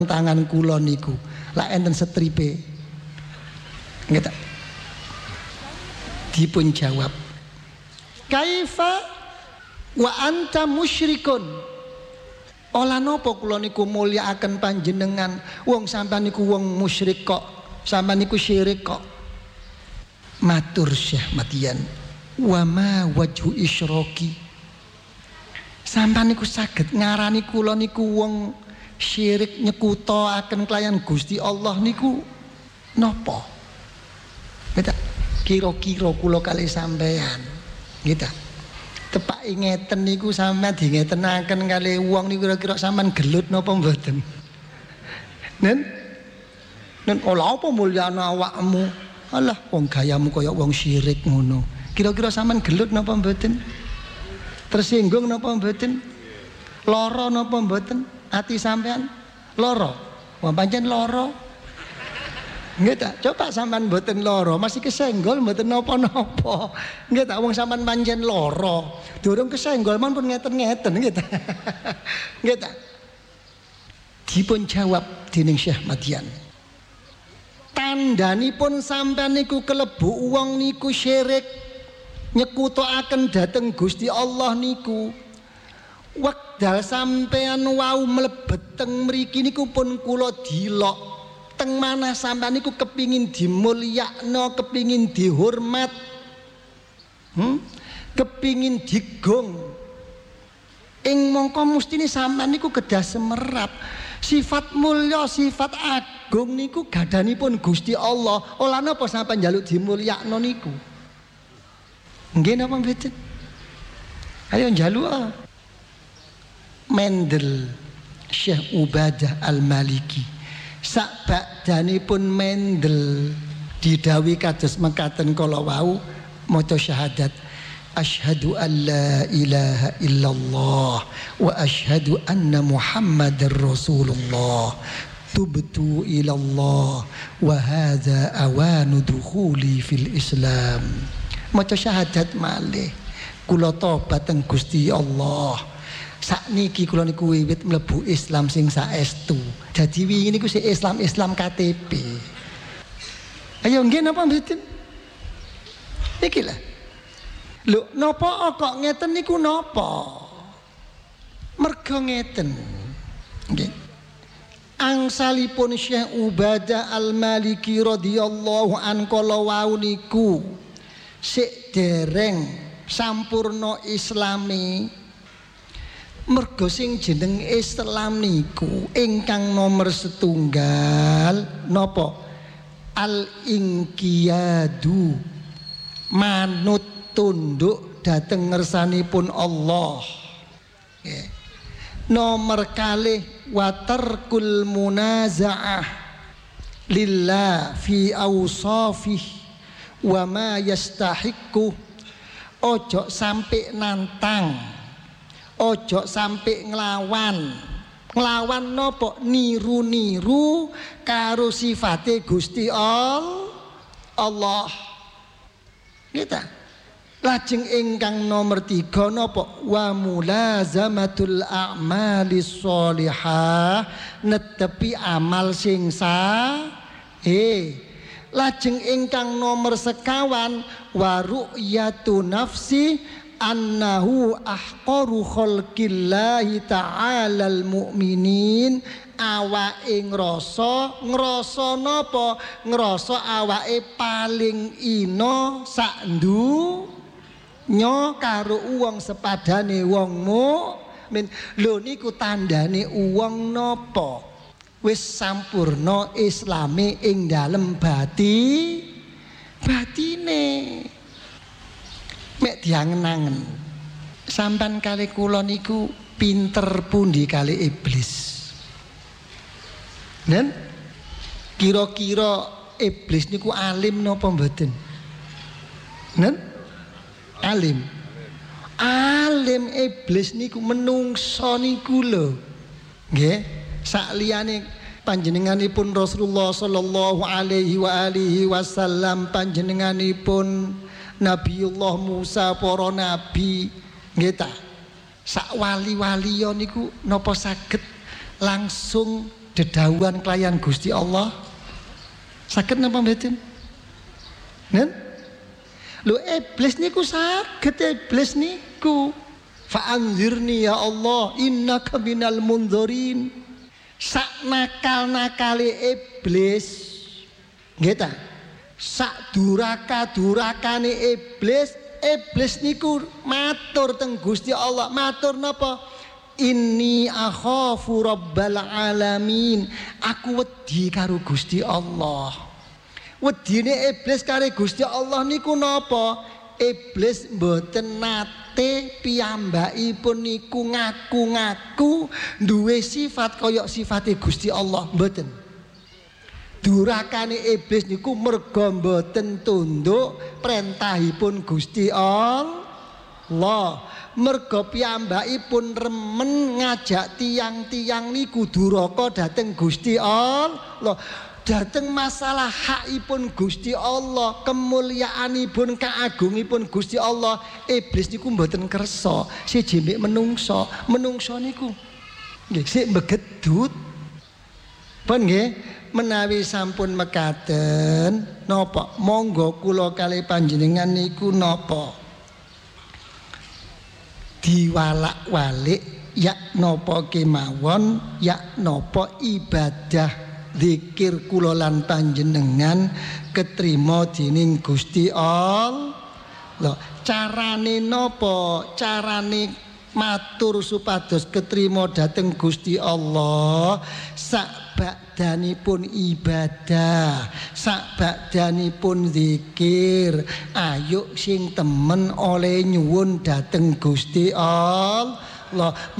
tangan kula niku lak enten setripe nggih ta dipun jawab kaifa wa anta musyrikun ola napa kula niku mulyakaken panjenengan wong sampean niku wong musyrik kok sampean niku syirik kok matur Syekh Madian wa ma wajhu isyraki sampean niku saged ngarani kula niku wong syirik nyekutoaken kelayan Gusti Allah niku napa beta kira-kira kula kali sampean gitu tepak ngeten niku sampean dingetenaken kali wong niku kira-kira sampean gelut napa mboten nen ola apa mulyana awakmu alah wong gayamu kaya wong syirik ngono kira-kira sampean gelut napa mboten tersinggung napa mboten lara napa mboten ati sampean lara wong pancen lara nggih ta coba sampean mboten lara masih kesenggol mboten napa-napa nggih ta wong sampean pancen lara durung kesenggol man pun ngeten-ngeten nggih ta nggih ta dipun jawab dening Syekh Madian tandhanipun sampean niku kelebu wong niku syirik nyekutoaken dhateng Gusti Allah niku wekdal sampean wau mlebet teng mriki niku pun kula dilok teng manah sampean niku kepingin dimulyakno kepingin dihormat kepingin digong ing mongko mestine sampean niku kedah semerap sifat mulya sifat agung niku gadanipun Gusti Allah ola napa sampean njaluk dimulyakno niku nggih napa mboten ayo njaluk Mendel Syekh Ubadah Al-Maliki sakbakdanipun Mendel didhawuhi kados mekaten kala wau maca syahadat asyhadu an la ilaha illallah wa asyhadu anna muhammadar rasulullah tubtu ilallah wa hadza awanu dukhuli fil islam maca syahadat malih kula tobat teng Gusti Allah sakniki kula niku wiwit mlebu Islam sing saestu dadi wingi niku sing Islam KTP ayo nggih napa mboten iki lho lho napa kok ngeten niku napa mergo ngeten nggih angsalipun Syekh Ubadah Al-Maliki radhiyallahu an kala wau niku sik dereng sampurna islami mergo sing jeneng Islam niku ingkang nomor setunggal napa al-inqiyadu manut tunduk dhateng ngersanipun Allah nomor kalih watarkul munazaah lillah fi awsafih wa ma yastahiqu ojo sampai nantang ojo sampai nglawan nopo niru karo sifate Gusti Allah kita lajeng ingkang nomor 3 nopo wa mulazamatul a'malis sholihah netepi amal sing lajeng ingkang nomor 5 wa ru'yatu nafsi annahu ahqaru khalqillahi ta'alal mu'minin awake ngrasa napa ngrasa awake paling ina sak nyo karo wong sepadane wong mukmin lho niku tandane wong napa wis sampurna islame ing dalem batine mek diangen-angen sampan kali kula niku pinter pundi kali iblis nen kira-kira iblis niku alim napa mboten nen alim iblis niku menungso niku lho nggih sakliyane panjenenganipun Rasulullah sallallahu alaihi wasallam panjenenganipun Nabiullah Musa para nabi nggih ta sak wali-wali niku napa saged langsung dedawuhan kelayan Gusti Allah? Saged napa mboten? Nen? Lho iblis niku saged iblis niku. Fa'anzirni ya Allah innaka minal mundzirin. Sak nakal-nakale iblis. Nggih ta? Sak duraka-durakane iblis niku matur teng Gusti Allah. Matur napa? Inni akhafu rabbal alamin. Aku wedi karo Gusti Allah. Wedine iblis karo Gusti Allah niku napa? Iblis mboten nate piyambakipun niku ngaku-ngaku duwe sifat kaya sifate Gusti Allah, mboten. Durakane iblis niku merga mboten tunduk perintahipun Gusti Allah. Merga piyambakipun remen ngajak tiang-tiang niku duraka dhateng Gusti Allah. Dateng masalah hakipun Gusti Allah, kemuliaanipun, kaagungipun Gusti Allah, iblis niku mboten kersa siji mek menungso. Menungso niku nggih sik begedut. Pun nggih menawi sampun mekaten napa monggo kula kalih panjenengan niku napa diwalak-walik yak napa kemawon yak napa ibadah zikir kula lan panjenengan ketrima dening Gusti Allah. Lho, carane napa? Carane matur supados ketrima dhateng Gusti Allah sak bakdanipun ibadah, sak bakdanipun zikir. Ayo sing temen oleh nyuwun dhateng Gusti Allah.